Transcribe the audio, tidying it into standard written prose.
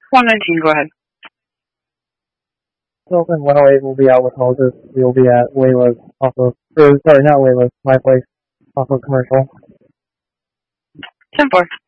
119, go ahead. Wilson 108 will be out with hoses. We will be at Wayla's off of, not Wayla's, my place, off of Commercial. 10-4.